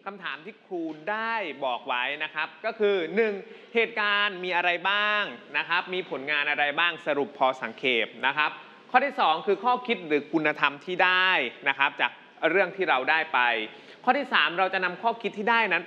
คำถามที่ครูได้บอกไว้นะครับก็คือ 1. เหตุการณ์มีอะไรบ้างนะครับมีผลงานอะไรบ้างสรุปพอสังเขปนะครับข้อที่ 2 คือข้อคิดหรือคุณธรรมที่ได้นะครับจากเรื่องที่เราได้ไปข้อที่ 3 เราจะนำข้อคิดที่ได้นั้น